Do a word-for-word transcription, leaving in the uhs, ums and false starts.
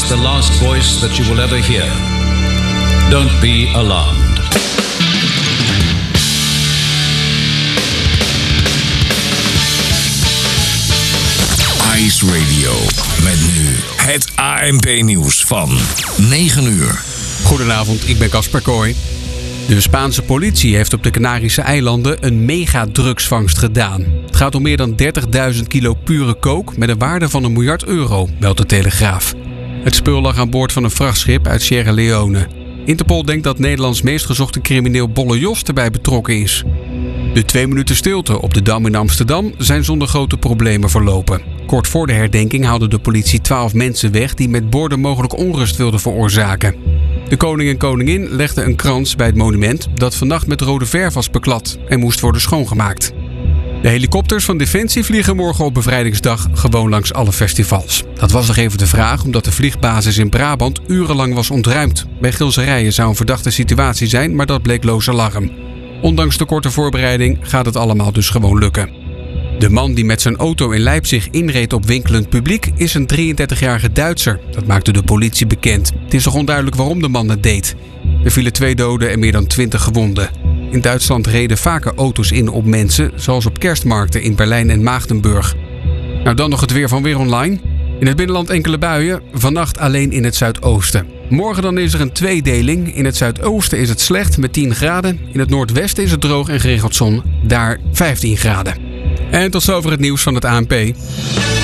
is the last voice that you will ever hear. Don't be alarmed. Ice Radio. Met nu het A N P-nieuws van negen uur. Goedenavond, ik ben Casper Kooi. De Spaanse politie heeft op de Canarische eilanden een megadrugsvangst gedaan. Het gaat om meer dan dertigduizend kilo pure coke met een waarde van een miljard euro, meldt de Telegraaf. Het spul lag aan boord van een vrachtschip uit Sierra Leone. Interpol denkt dat Nederlands meest gezochte crimineel Bolle Jos erbij betrokken is. De twee minuten stilte op de Dam in Amsterdam zijn zonder grote problemen verlopen. Kort voor de herdenking haalde de politie twaalf mensen weg die met borden mogelijk onrust wilden veroorzaken. De koning en koningin legden een krans bij het monument dat vannacht met rode verf was beklad en moest worden schoongemaakt. De helikopters van Defensie vliegen morgen op bevrijdingsdag gewoon langs alle festivals. Dat was nog even de vraag omdat de vliegbasis in Brabant urenlang was ontruimd. Bij Gilserijen zou een verdachte situatie zijn, maar dat bleek loos alarm. Ondanks de korte voorbereiding gaat het allemaal dus gewoon lukken. De man die met zijn auto in Leipzig inreed op winkelend publiek is een drieëndertigjarige Duitser. Dat maakte de politie bekend. Het is nog onduidelijk waarom de man het deed. Er vielen twee doden en meer dan twintig gewonden. In Duitsland reden vaker auto's in op mensen, zoals op kerstmarkten in Berlijn en Maagdenburg. Nou, dan nog het weer van Weer Online. In het binnenland enkele buien, vannacht alleen in het zuidoosten. Morgen dan is er een tweedeling. In het zuidoosten is het slecht met tien graden. In het noordwesten is het droog en geregeld zon, daar vijftien graden. En tot zover het nieuws van het A N P.